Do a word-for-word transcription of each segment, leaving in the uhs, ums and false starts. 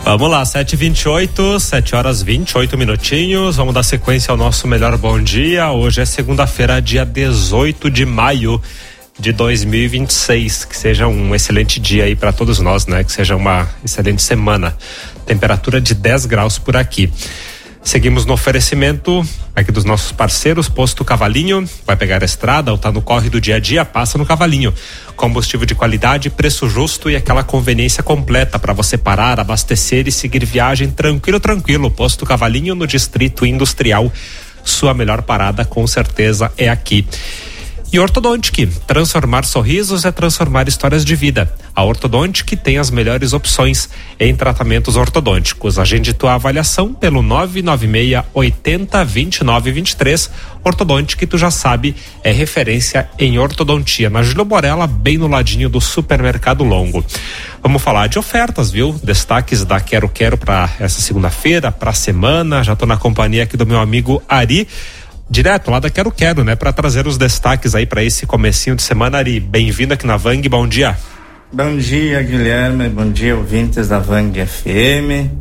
Vamos lá, sete e vinte e oito, sete horas vinte e oito minutinhos. Vamos dar sequência ao nosso melhor bom dia. Hoje é segunda-feira, dia dezoito de maio de dois mil e vinte e seis. Que seja um excelente dia aí para todos nós, né? Que seja uma excelente semana. Temperatura de dez graus por aqui. Seguimos no oferecimento aqui dos nossos parceiros, Posto Cavalinho. Vai pegar a estrada ou tá no corre do dia a dia, passa no Cavalinho. Combustível de qualidade, preço justo e aquela conveniência completa para você parar, abastecer e seguir viagem tranquilo, tranquilo. Posto Cavalinho no Distrito Industrial. Sua melhor parada com certeza é aqui. E Ortodontic, transformar sorrisos é transformar histórias de vida. A Ortodontic tem as melhores opções em tratamentos ortodônticos. Agende tua avaliação pelo nove nove seis, oito zero, dois nove dois três. Ortodontic, tu já sabe, é referência em ortodontia. Na Júlio Borella, bem no ladinho do Supermercado Longo. Vamos falar de ofertas, viu? Destaques da Quero Quero para essa segunda-feira, para a semana. Já tô na companhia aqui do meu amigo Ari. Direto lá da Quero Quero, né? Para trazer os destaques aí para esse comecinho de semana. Ari, bem-vindo aqui na Vang, bom dia. Bom dia, Guilherme, bom dia, ouvintes da Vang F M,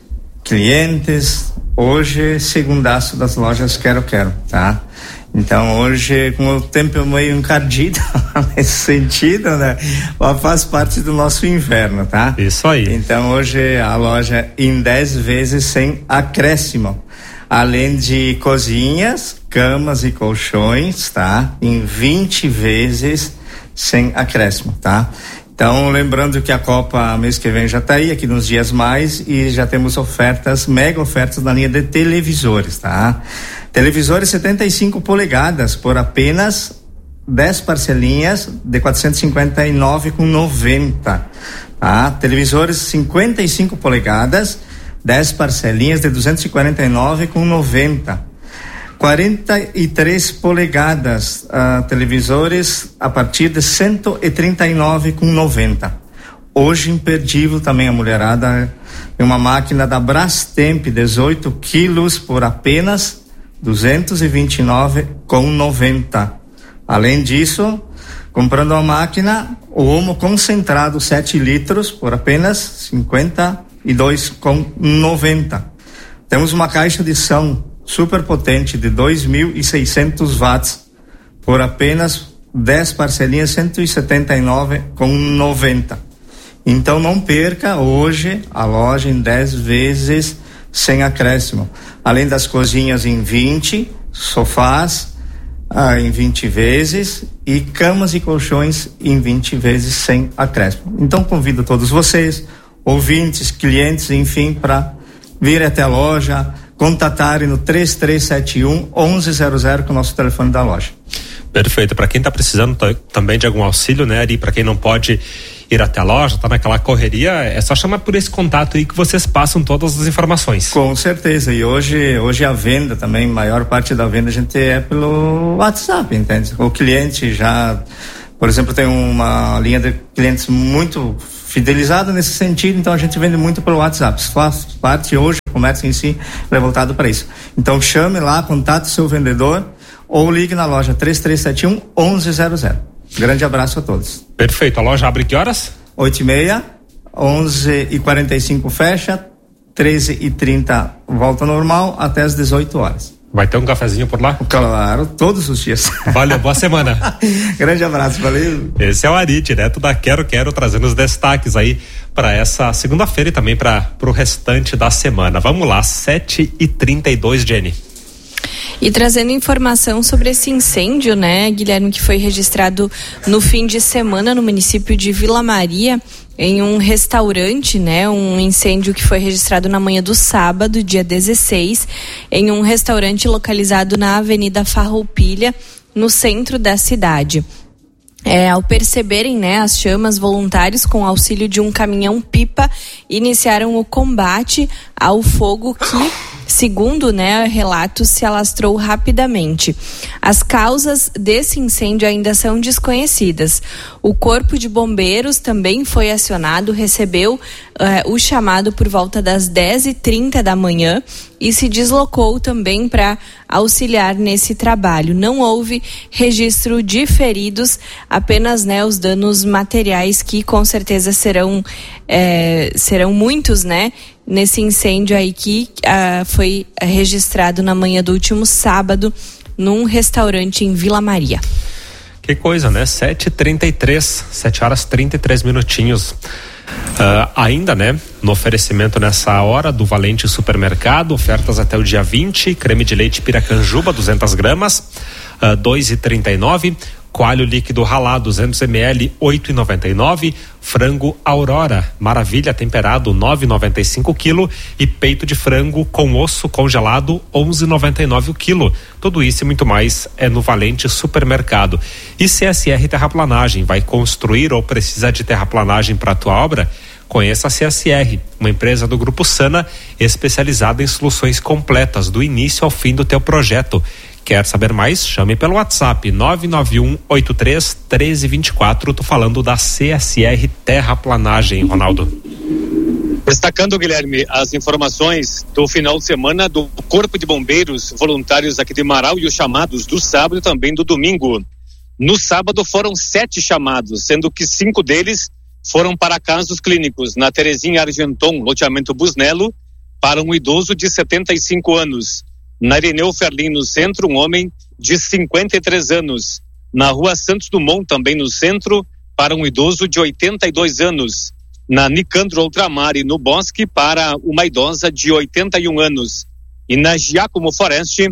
clientes. Hoje, segundaço das lojas Quero Quero, tá? Então, hoje, com o tempo meio encardido, nesse sentido, né? Faz parte do nosso inverno, tá? Isso aí. Então, hoje, a loja em dez vezes sem acréscimo. Além de cozinhas, camas e colchões, tá? Em vinte vezes sem acréscimo, tá? Então, lembrando que a Copa mês que vem já tá aí, aqui nos dias mais, e já temos ofertas, mega ofertas na linha de televisores, tá? Televisores setenta e cinco polegadas por apenas dez parcelinhas de quatrocentos e cinquenta e nove reais e noventa centavos, tá? Televisores cinquenta e cinco polegadas, dez parcelinhas de duzentos e quarenta e nove reais e noventa centavos. quarenta e três polegadas, uh, televisores a partir de cento e trinta e nove reais e noventa centavos. Hoje imperdível também a mulherada, tem uma máquina da Brastemp, dezoito quilos por apenas duzentos e vinte e nove reais e noventa centavos. Além disso, comprando uma máquina, o Omo concentrado sete litros por apenas cinquenta e dois reais e noventa centavos. Temos uma caixa de som super potente de dois mil e seiscentos watts por apenas dez parcelinhas, cento e setenta e nove reais e noventa centavos. Então não perca hoje a loja em dez vezes sem acréscimo. Além das cozinhas em vinte, sofás ah, em vinte vezes e camas e colchões em vinte vezes sem acréscimo. Então convido todos vocês, ouvintes, clientes, enfim, para vir até a loja, contatarem no três três sete um, onze zero zero, que é o nosso telefone da loja. Perfeito. Para quem está precisando t- também de algum auxílio, né, Ari? Para quem não pode ir até a loja, tá naquela correria, é só chamar por esse contato aí que vocês passam todas as informações. Com certeza. E hoje, hoje a venda também, maior parte da venda a gente é pelo WhatsApp, entende? O cliente já, por exemplo, tem uma linha de clientes muito fidelizada nesse sentido, então a gente vende muito pelo WhatsApp. Faz parte hoje, o comércio em si é voltado para isso. Então chame lá, contate o seu vendedor ou ligue na loja três três sete um, onze zero zero. Grande abraço a todos. Perfeito. A loja abre que horas? oito e meia, onze e quarenta e cinco fecha, treze e trinta volta normal até as dezoito horas. Vai ter um cafezinho por lá? Claro, todos os dias. Valeu, boa semana. Grande abraço, valeu. Esse é o Ari, direto da Quero Quero, trazendo os destaques aí para essa segunda-feira e também para o restante da semana. Vamos lá, sete e trinta e dois, Jenny. E trazendo informação sobre esse incêndio, né, Guilherme, que foi registrado no fim de semana no município de Vila Maria, em um restaurante, né, um incêndio que foi registrado na manhã do sábado, dia dezesseis, em um restaurante localizado na Avenida Farroupilha, no centro da cidade. É, ao perceberem, né, as chamas, voluntários, com auxílio de um caminhão-pipa, iniciaram o combate ao fogo que, segundo, né, relatos, se alastrou rapidamente. As causas desse incêndio ainda são desconhecidas. O Corpo de Bombeiros também foi acionado, recebeu uh, o chamado por volta das dez e trinta da manhã e se deslocou também para auxiliar nesse trabalho. Não houve registro de feridos, apenas, né, os danos materiais que com certeza serão, é, serão muitos, né? nesse incêndio aí que uh, foi registrado na manhã do último sábado num restaurante em Vila Maria. Que coisa, né? sete e trinta e três, sete horas e trinta e três minutinhos. Uh, ainda, né? No oferecimento nessa hora do Valente Supermercado, ofertas até o dia vinte, creme de leite Piracanjuba, duzentas gramas, uh, dois e trinta e nove. Coalho líquido ralado duzentos mililitros, oito e noventa e nove. Frango Aurora Maravilha temperado, nove e noventa e cinco quilo, e peito de frango com osso congelado, onze e noventa e nove o quilo. Tudo isso e muito mais é no Valente Supermercado. E C S R Terraplanagem, vai construir ou precisa de terraplanagem para a tua obra? Conheça a C S R, uma empresa do Grupo Sana especializada em soluções completas do início ao fim do teu projeto. Quer saber mais? Chame pelo WhatsApp nove nove um oito três um três dois quatro. Tô falando da C S R Terraplanagem, Ronaldo. Destacando, Guilherme, as informações do final de semana do Corpo de Bombeiros Voluntários aqui de Marau e os chamados do sábado e também do domingo. No sábado foram sete chamados, sendo que cinco deles foram para casos clínicos. Na Terezinha Argenton, loteamento Busnello, para um idoso de setenta e cinco anos. Na Ireneu Ferlin, no centro, um homem de cinquenta e três anos. Na Rua Santos Dumont, também no centro, para um idoso de oitenta e dois anos. Na Nicandro Ultramar e no Bosque, para uma idosa de oitenta e um anos. E na Giacomo Foreste,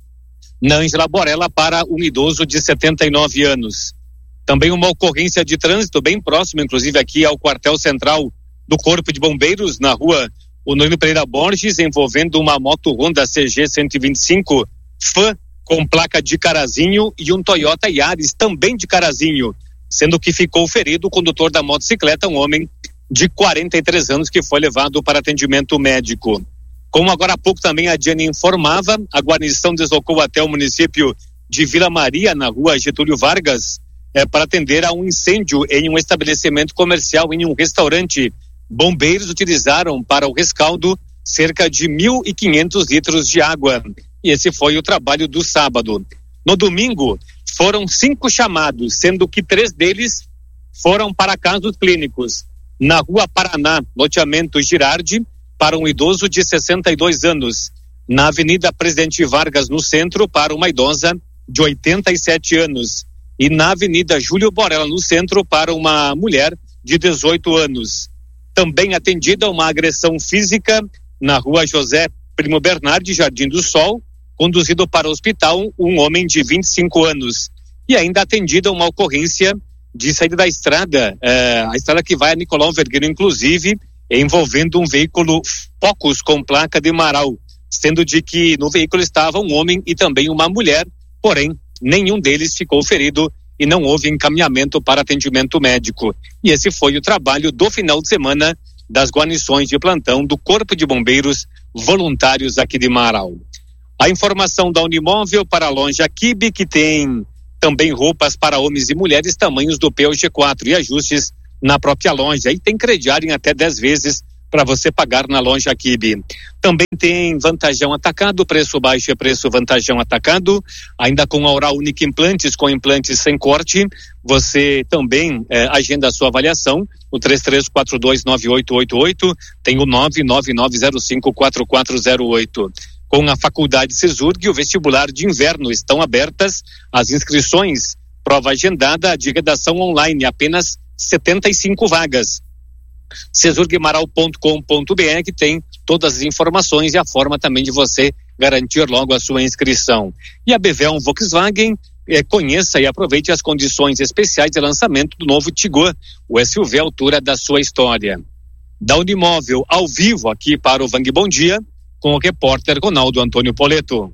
na Ângela Borella, para um idoso de setenta e nove anos. Também uma ocorrência de trânsito bem próximo, inclusive aqui ao quartel central do Corpo de Bombeiros, na Rua Honorino Pereira Borges, envolvendo uma moto Honda C G cento e vinte e cinco F com placa de Carazinho e um Toyota Yaris também de Carazinho, sendo que ficou ferido o condutor da motocicleta, um homem de quarenta e três anos que foi levado para atendimento médico. Como agora há pouco também a Diane informava, a guarnição deslocou até o município de Vila Maria, na Rua Getúlio Vargas, é, para atender a um incêndio em um estabelecimento comercial, em um restaurante. Bombeiros utilizaram para o rescaldo cerca de mil e quinhentos litros de água. E esse foi o trabalho do sábado. No domingo, foram cinco chamados, sendo que três deles foram para casos clínicos. Na Rua Paraná, loteamento Girardi, para um idoso de sessenta e dois anos. Na Avenida Presidente Vargas, no centro, para uma idosa de oitenta e sete anos. E na Avenida Júlio Borella, no centro, para uma mulher de dezoito anos. Também atendida uma agressão física na Rua José Primo Bernardi, Jardim do Sol, conduzido para o hospital um homem de vinte e cinco anos. E ainda atendida uma ocorrência de saída da estrada, eh, a estrada que vai a Nicolau Vergueiro, inclusive, envolvendo um veículo Focus com placa de Marau, sendo de que no veículo estava um homem e também uma mulher, porém, nenhum deles ficou ferido e não houve encaminhamento para atendimento médico. E esse foi o trabalho do final de semana das guarnições de plantão do Corpo de Bombeiros Voluntários aqui de Marau. A informação da Unimóvel para a loja Kibe, que tem também roupas para homens e mulheres, tamanhos do P O G quatro e ajustes na própria loja. E tem crediário em até dez vezes para você pagar na loja Kibe. Também tem Vantajão Atacado, preço baixo é preço Vantajão Atacado, ainda com a Oral Única Implantes, com implantes sem corte. Você também eh, agenda a sua avaliação, o três três quatro dois nove oito oito oito, tem o nove nove nove zero cinco quatro quatro zero oito. Com a Faculdade Cesurg e o vestibular de inverno estão abertas as inscrições, prova agendada de redação online, apenas setenta e cinco vagas. cesurgmaral ponto com ponto b r, que tem todas as informações e a forma também de você garantir logo a sua inscrição. E a B V um Volkswagen, eh, conheça e aproveite as condições especiais de lançamento do novo Tigor, o S U V à altura da sua história. Da Unimóvel, ao vivo aqui para o Vang Bom Dia, com o repórter Ronaldo Antônio Poleto.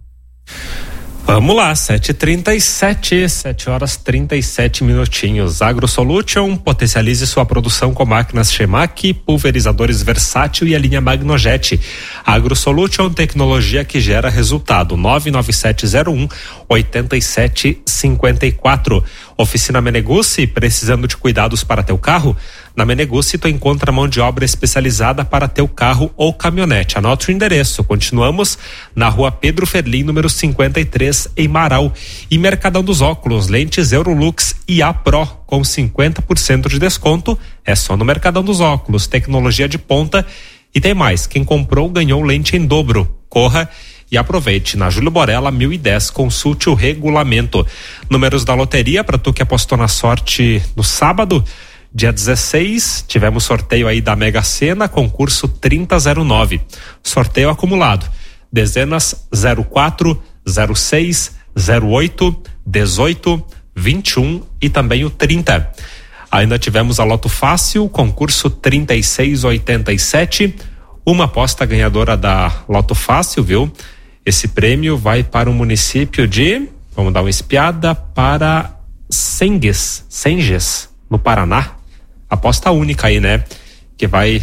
Vamos lá, sete e trinta e sete, sete horas trinta e sete minutinhos. AgroSolution, potencialize sua produção com máquinas Chemac, pulverizadores Versátil e a linha Magnojet. AgroSolution, tecnologia que gera resultado. nove nove sete zero um oito sete cinco quatro. Oficina Meneguzzi, precisando de cuidados para teu carro? Na Meneguzzi tu encontra mão de obra especializada para teu carro ou caminhonete. Anote o endereço. Continuamos na Rua Pedro Ferlin, número cinquenta e três, em Marau. E Mercadão dos Óculos, lentes Eurolux e A Pro com cinquenta por cento de desconto. É só no Mercadão dos Óculos. Tecnologia de ponta E tem mais, quem comprou ganhou lente em dobro. Corra e aproveite. Na Júlio Borella mil e dez, consulte o regulamento. Números da loteria para tu que apostou na sorte no sábado, dia dezesseis, tivemos sorteio aí da Mega Sena, concurso trinta zero nove. Sorteio acumulado. Dezenas zero quatro, zero seis, zero oito, dezoito, vinte e um e também o trinta. Ainda tivemos a Loto Fácil, concurso trinta e seis oitenta e sete. Uma aposta ganhadora da Loto Fácil, viu? Esse prêmio vai para o município de, vamos dar uma espiada, para Senges, Senges, no Paraná. Aposta única aí, né? Que vai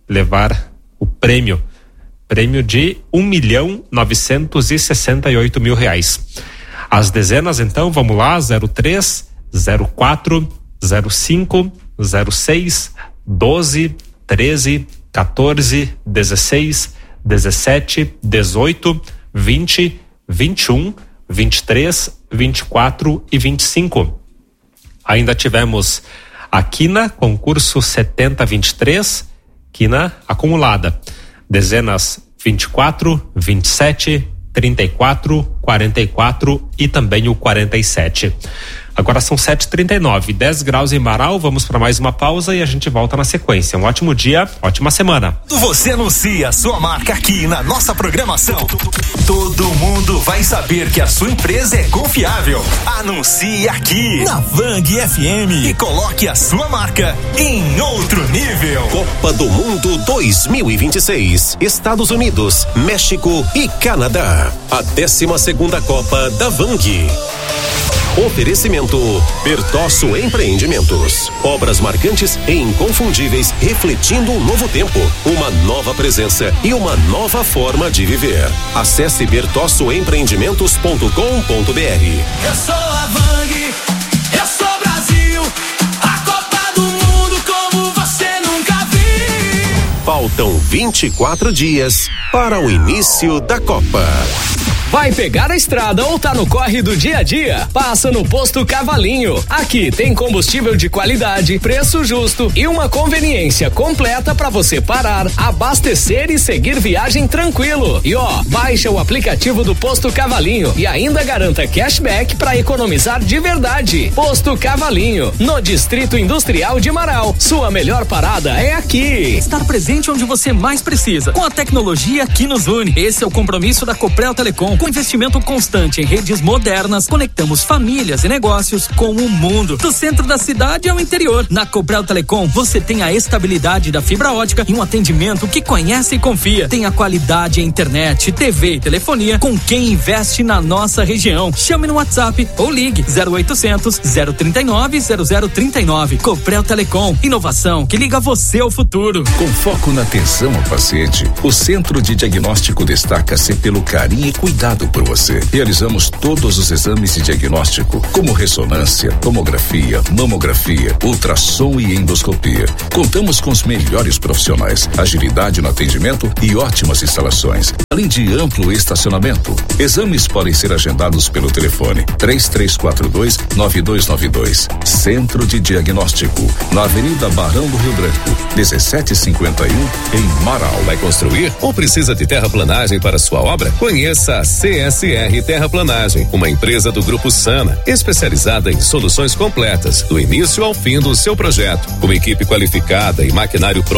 levar o prêmio. Prêmio de um milhão novecentos e sessenta e oito mil reais. As dezenas, então, vamos lá: zero três, zero quatro, zero cinco, zero seis, doze, treze, quatorze, dezesseis, dezessete, dezoito, vinte, vinte e um, vinte e três, vinte e quatro e vinte e cinco. Ainda tivemos a quina, concurso setenta vinte e três, quina acumulada. Dezenas vinte e quatro, vinte e sete, trinta e quatro, quarenta e quatro e também o quarenta e sete. Agora são sete e trinta e nove, dez graus em Marau. Vamos para mais uma pausa e a gente volta na sequência. Um ótimo dia, ótima semana. Você anuncia a sua marca aqui na nossa programação. Todo mundo vai saber que a sua empresa é confiável. Anuncie aqui na Vang F M e coloque a sua marca em outro nível. Copa do Mundo dois mil e vinte e seis, Estados Unidos, México e Canadá. A décima segunda Copa da Vang. Oferecimento Bertosso Empreendimentos. Obras marcantes e inconfundíveis, refletindo um novo tempo, uma nova presença e uma nova forma de viver. Acesse bertosso empreendimentos ponto com ponto br. Eu sou a Vang, eu sou Brasil, a Copa do Mundo como você nunca viu. Faltam vinte e quatro dias para o início da Copa. Vai pegar a estrada ou tá no corre do dia a dia? Passa no Posto Cavalinho. Aqui tem combustível de qualidade, preço justo e uma conveniência completa para você parar, abastecer e seguir viagem tranquilo. E ó, baixa o aplicativo do Posto Cavalinho e ainda garanta cashback para economizar de verdade. Posto Cavalinho, no Distrito Industrial de Marau. Sua melhor parada é aqui. Estar presente onde você mais precisa, com a tecnologia que nos une. Esse é o compromisso da Coprel Telecom. Com investimento constante em redes modernas, conectamos famílias e negócios com o mundo, do centro da cidade ao interior. Na Coprel Telecom, você tem a estabilidade da fibra ótica e um atendimento que conhece e confia. Tem a qualidade em internet, T V e telefonia com quem investe na nossa região. Chame no WhatsApp ou ligue zero oitocentos, zero trinta e nove, zero zero trinta e nove. Coprel Telecom, inovação que liga você ao futuro. Com foco na atenção ao paciente, o Centro de Diagnóstico destaca-se pelo carinho e cuidado por você. Realizamos todos os exames de diagnóstico, como ressonância, tomografia, mamografia, ultrassom e endoscopia. Contamos com os melhores profissionais, agilidade no atendimento e ótimas instalações, além de amplo estacionamento. Exames podem ser agendados pelo telefone três três quatro dois, nove dois nove dois. Centro de Diagnóstico, na Avenida Barão do Rio Branco, dezessete cinquenta e um, em Marau. Vai construir ou precisa de terraplanagem para sua obra? Conheça a C S R Terraplanagem, uma empresa do Grupo Sana, especializada em soluções completas, do início ao fim do seu projeto, com equipe qualificada e maquinário pronto